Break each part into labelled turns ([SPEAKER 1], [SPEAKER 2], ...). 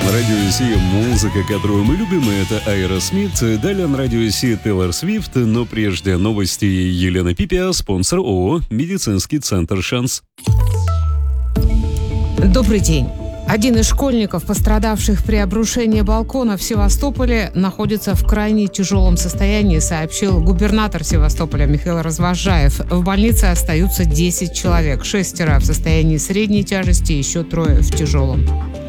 [SPEAKER 1] Радио Си, музыка, которую мы любим, это Aerosmith. Далее на Радио Си Тейлор Свифт, но прежде новости. Елена Пипия, спонсор ООО «Медицинский центр Шанс».
[SPEAKER 2] Добрый день. Один из школьников, пострадавших при обрушении балкона в Севастополе, находится в крайне тяжелом состоянии, сообщил губернатор Севастополя Михаил Развозжаев. В больнице остаются 10 человек, 6 в состоянии средней тяжести, еще 3 в тяжелом.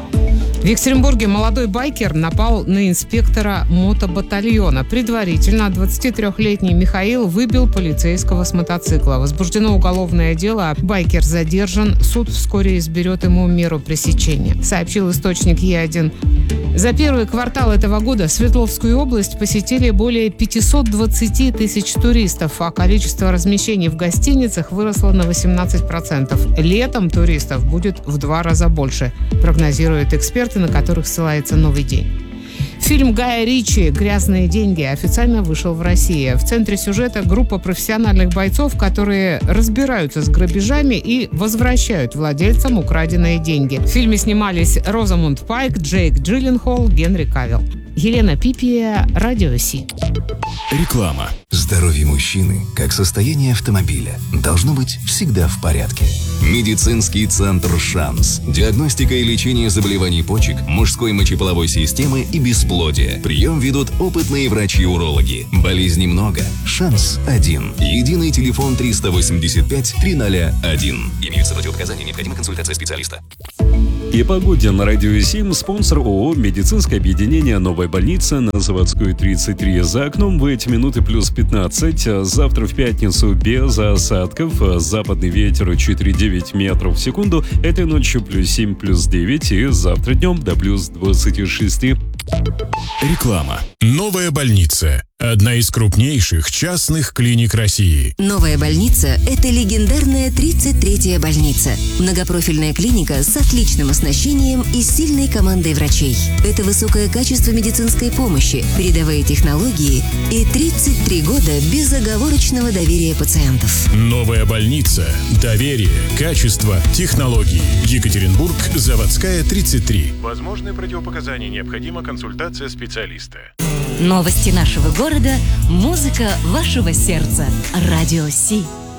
[SPEAKER 2] В Екатеринбурге молодой байкер напал на инспектора мотобатальона. Предварительно 23-летний Михаил выбил полицейского с мотоцикла. Возбуждено уголовное дело. Байкер задержан. Суд вскоре изберет ему меру пресечения, сообщил источник Е1. За первый квартал этого года Свердловскую область посетили более 520 тысяч туристов, а количество размещений в гостиницах выросло на 18%. Летом туристов будет в 2 раза больше, прогнозируют эксперты, на которых ссылается «Новый день». Фильм Гая Ричи «Грязные деньги» официально вышел в России. В центре сюжета группа профессиональных бойцов, которые разбираются с грабежами и возвращают владельцам украденные деньги. В фильме снимались Розамунд Пайк, Джейк Джилленхол, Генри Кавилл. Елена Пипия, Радио Си.
[SPEAKER 3] Реклама. Здоровье мужчины, как состояние автомобиля, должно быть всегда в порядке. Медицинский центр «Шанс». Диагностика и лечение заболеваний почек, мужской мочеполовой системы и бесплодия. Прием ведут опытные врачи-урологи. Болезней много. Шанс 1. Единый телефон 385-301. Имеются противопоказания, необходима консультация специалиста.
[SPEAKER 1] И погоде на Радио 7 спонсор ООО «Медицинское объединение Новая больница» на Заводской 33. За окном в эти минуты плюс 15. Завтра в пятницу без осадков. Западный ветер 4,9 метров в секунду. Этой ночью плюс 7, плюс 9. И завтра днем до плюс 26.
[SPEAKER 4] Реклама. Новая больница. Одна из крупнейших частных клиник России.
[SPEAKER 5] Новая больница – это легендарная 33-я больница. Многопрофильная клиника с отличным оснащением и сильной командой врачей. Это высокое качество медицинской помощи, передовые технологии и 33 года безоговорочного доверия пациентов.
[SPEAKER 4] Новая больница. Доверие, качество, технологии. Екатеринбург, Заводская, 33.
[SPEAKER 6] Возможны противопоказания, необходима консультация специалиста.
[SPEAKER 7] Новости нашего города, музыка вашего сердца. Радио Си.